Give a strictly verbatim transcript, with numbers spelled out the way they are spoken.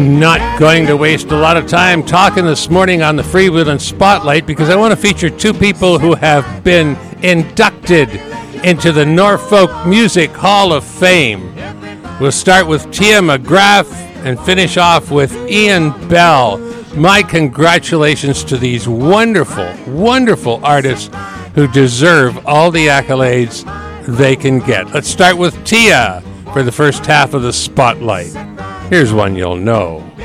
Not going to waste a lot of time talking this morning on the Freewheelin' Spotlight because I want to feature two people who have been inducted into the Norfolk Music Hall of Fame. We'll start with Tia McGrath and finish off with Ian Bell. My congratulations to these wonderful, wonderful artists who deserve all the accolades they can get. Let's start with Tia for the first half of the Spotlight. Here's one you'll know.